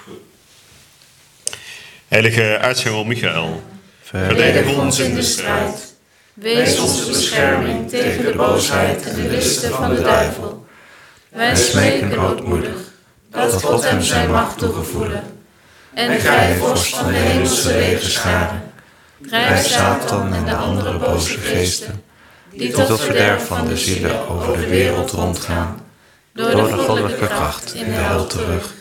Heilige aartsengel Michael, verdedig ons in de strijd. Wees onze bescherming tegen de boosheid en de listen van de duivel. Wij smeken ootmoedig dat God hem zijn macht toegevoelen. En gij, vorst van de hemelse legerscharen, drijf Satan en de andere boze geesten, die tot verderf van de zielen over de wereld rondgaan, door de goddelijke kracht in de hel terug.